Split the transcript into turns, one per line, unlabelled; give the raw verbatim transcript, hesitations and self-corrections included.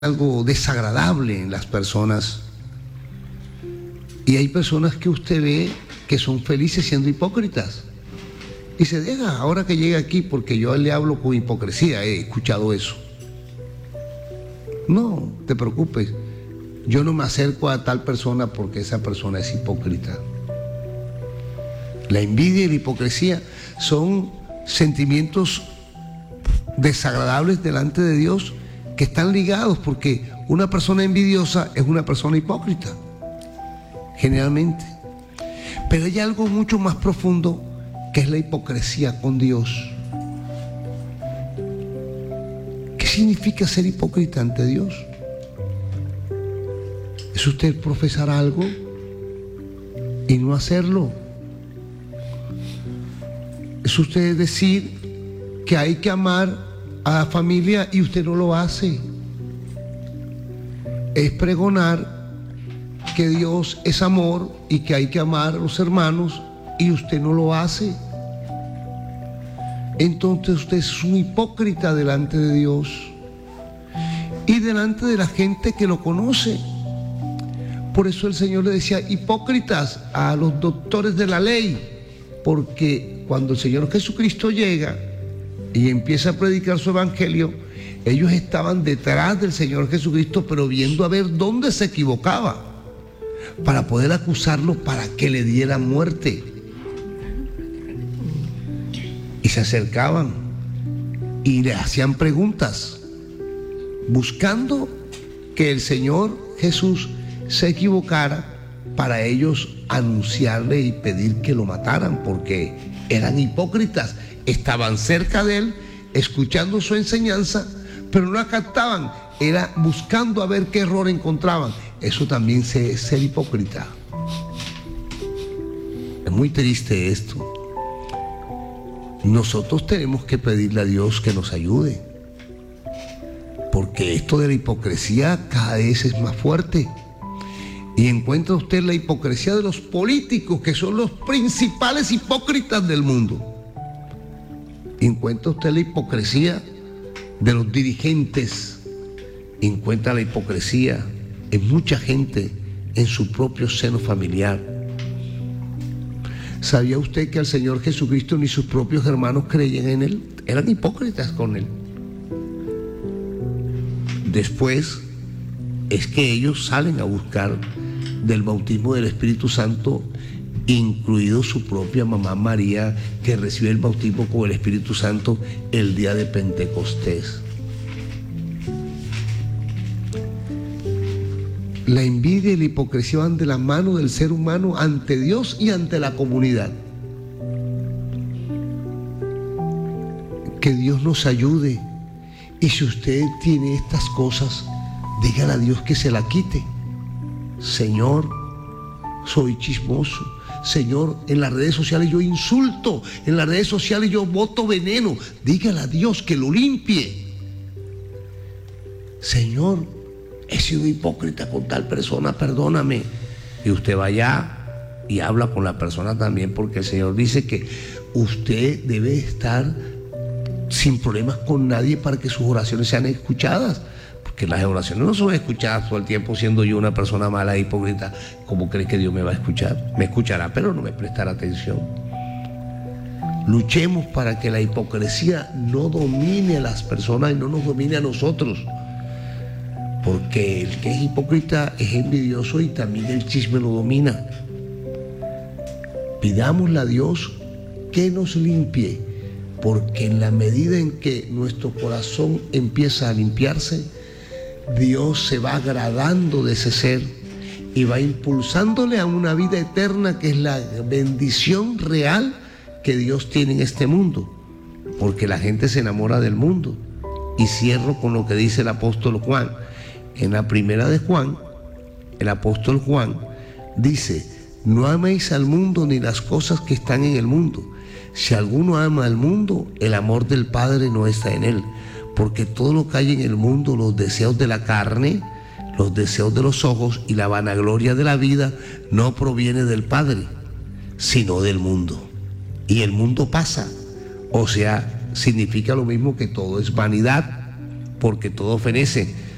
algo desagradable en las personas. Y hay personas que usted ve que son felices siendo hipócritas. Y se deja, ahora que llega aquí, porque yo le hablo con hipocresía, he escuchado eso. No te preocupes, yo no me acerco a tal persona porque esa persona es hipócrita. La envidia y la hipocresía son sentimientos desagradables delante de Dios que están ligados, porque una persona envidiosa es una persona hipócrita, generalmente. Pero hay algo mucho más profundo que es la hipocresía con Dios. ¿Qué significa ser hipócrita ante Dios? ¿Es usted profesar algo y no hacerlo? ¿Es usted decir que hay que amar a la familia y usted no lo hace? Es pregonar que Dios es amor y que hay que amar a los hermanos y usted no lo hace. Entonces usted es un hipócrita delante de Dios y delante de la gente que lo conoce. Por eso el Señor le decía hipócritas a los doctores de la ley, porque cuando el Señor Jesucristo llega y empieza a predicar su evangelio, ellos estaban detrás del Señor Jesucristo, pero viendo a ver dónde se equivocaba, para poder acusarlo, para que le diera muerte. Y se acercaban y le hacían preguntas, buscando que el Señor Jesús se equivocara, para ellos anunciarle y pedir que lo mataran, porque eran hipócritas. Estaban cerca de él, escuchando su enseñanza, pero no la captaban, era buscando a ver qué error encontraban. Eso también es ser hipócrita. Es muy triste esto. Nosotros tenemos que pedirle a Dios que nos ayude, porque esto de la hipocresía cada vez es más fuerte. Y encuentra usted la hipocresía de los políticos, que son los principales hipócritas del mundo. Encuentra usted la hipocresía de los dirigentes. Encuentra la hipocresía en mucha gente en su propio seno familiar. ¿Sabía usted que al Señor Jesucristo ni sus propios hermanos creían en Él? Eran hipócritas con Él. Después es que ellos salen a buscar del bautismo del Espíritu Santo, incluido su propia mamá María, que recibe el bautismo con el Espíritu Santo el día de Pentecostés. La envidia y la hipocresía van de la mano del ser humano ante Dios y ante la comunidad. Que Dios nos ayude. Y si usted tiene estas cosas, dígale a Dios que se la quite. Señor, soy chismoso. Señor, en las redes sociales yo insulto, en las redes sociales yo boto veneno. Dígale a Dios que lo limpie. Señor, he sido hipócrita con tal persona, perdóname. Y usted va allá y habla con la persona también, porque el Señor dice que usted debe estar sin problemas con nadie para que sus oraciones sean escuchadas. Porque las oraciones no son escuchadas todo el tiempo. Siendo yo una persona mala e hipócrita, ¿cómo cree que Dios me va a escuchar? Me escuchará, pero no me prestará atención. Luchemos para que la hipocresía no domine a las personas y no nos domine a nosotros. Porque el que es hipócrita es envidioso y también el chisme lo domina. Pidámosle a Dios que nos limpie, porque en la medida en que nuestro corazón empieza a limpiarse, Dios se va agradando de ese ser y va impulsándole a una vida eterna, que es la bendición real que Dios tiene en este mundo, porque la gente se enamora del mundo. Y cierro con lo que dice el apóstol Juan. En la primera de Juan, el apóstol Juan dice: no améis al mundo ni las cosas que están en el mundo. Si alguno ama al mundo, el amor del Padre no está en él. Porque todo lo que hay en el mundo, los deseos de la carne, los deseos de los ojos y la vanagloria de la vida, no proviene del Padre, sino del mundo. Y el mundo pasa. O sea, significa lo mismo que todo es vanidad, porque todo fenece.